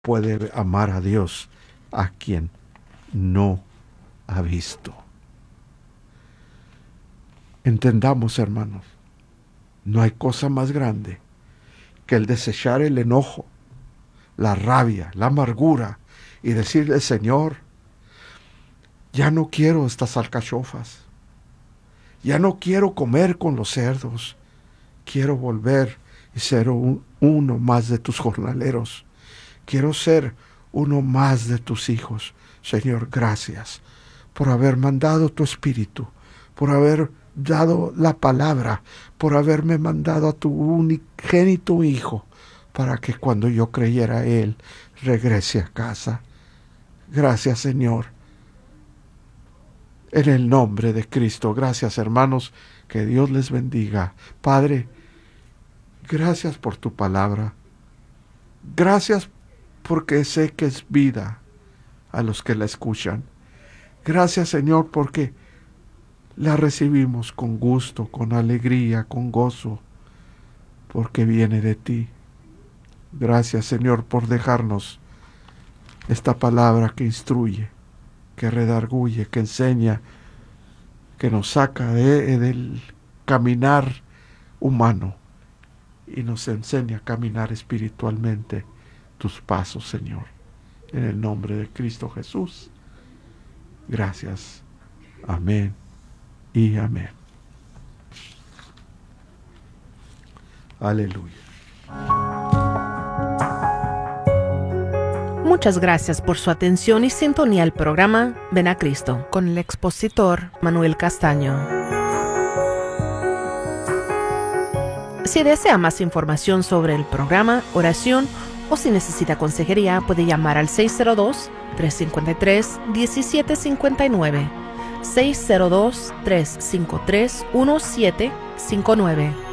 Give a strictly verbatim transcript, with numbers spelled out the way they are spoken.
puede amar a Dios a quien no ha visto? Entendamos, hermanos, no hay cosa más grande que el desechar el enojo, la rabia, la amargura y decirle: Señor, ya no quiero estas alcachofas, ya no quiero comer con los cerdos, quiero volver y ser un, uno más de tus jornaleros, quiero ser uno más de tus hijos. Señor, gracias por haber mandado tu Espíritu, por haber dado la palabra, por haberme mandado a tu unigénito Hijo, para que cuando yo creyera Él, regrese a casa. Gracias, Señor. En el nombre de Cristo, gracias, hermanos, que Dios les bendiga. Padre, gracias por tu palabra. Gracias porque sé que es vida a los que la escuchan. Gracias, Señor, porque la recibimos con gusto, con alegría, con gozo, porque viene de ti. Gracias, Señor, por dejarnos esta palabra que instruye, que redarguye, que enseña, que nos saca de, del caminar humano y nos enseña a caminar espiritualmente tus pasos, Señor. En el nombre de Cristo Jesús. Gracias. Amén y amén. Aleluya. Muchas gracias por su atención y sintonía al programa Ven a Cristo con el expositor Manuel Castaño. Si desea más información sobre el programa, oración o si necesita consejería, puede llamar al seis cero dos, tres cinco tres, uno siete cinco nueve, seis cero dos, tres cinco tres, uno siete cinco nueve.